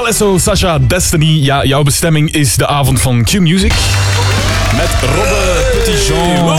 Alesso, Sasha, Destiny. Ja, jouw bestemming is de avond van Q-Music. Met Robbe Petitjean.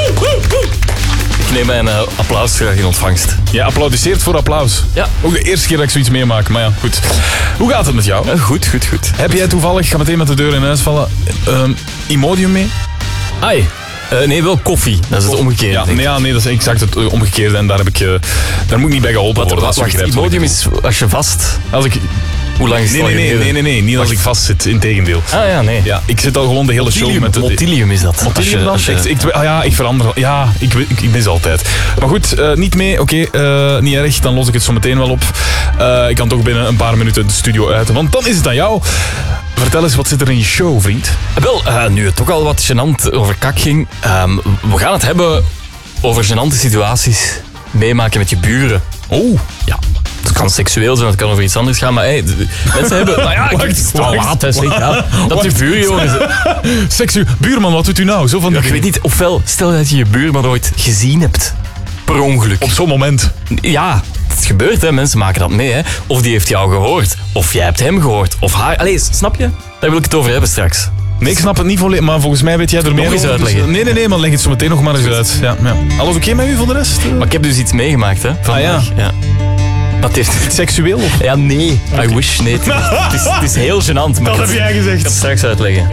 Ik neem mijn applaus graag in ontvangst. Je applaudisseert voor applaus. Ja. Ook de eerste keer dat ik zoiets meemaak, maar ja, goed. Hoe gaat het met jou? Goed. Heb jij toevallig, ik ga meteen met de deur in huis vallen, Imodium mee? Ai. Nee, wel koffie. Dat is het omgekeerde. Nee, dat is exact het omgekeerde en daar moet ik niet bij geholpen worden. Wacht, Imodium is als je vast... Als ik... Hoe lang is het Nee, niet als ik vast zit, integendeel. Ah ja, nee. Ja, ik zit al gewoon de hele show met... Motilium is dat. Motilium dan? Ik verander... Ja, ik mis altijd. Maar goed, niet mee. Oké, niet erg. Dan los ik het zo meteen wel op. Ik kan toch binnen een paar minuten de studio uit. Want dan is het aan jou. Vertel eens, wat zit er in je show, vriend? Wel, nu het toch al wat gênant over kak ging. We gaan het hebben over gênante situaties meemaken met je buren. Oh. Ja. Het kan seksueel zijn, het kan over iets anders gaan, maar hey, mensen hebben... Nou ja, het is wel laat, hè, zeg. Ja, dat de buurjongen... Buurman, wat doet u nou? Zo van ik weet niet, ofwel, stel dat je je buurman ooit gezien hebt. Per ongeluk. Op zo'n moment. Ja, het gebeurt, hè. Mensen maken dat mee, hè. Of die heeft jou gehoord. Of jij hebt hem gehoord. Of haar... Allee, snap je? Daar wil ik het over hebben straks. Nee, ik snap het niet volledig, maar volgens mij weet jij er meer over. Nog eens uitleggen. Nee, maar leg het zo meteen nog maar eens uit. Ja. Alles oké met u voor de rest? Maar ik heb dus iets meegemaakt, hè. Vandaag. Ja. Dat heeft... Seksueel? Of? Ja, nee. I wish. Nee, het is heel gênant. Maar dat heb jij gezegd. Ik ga het straks uitleggen.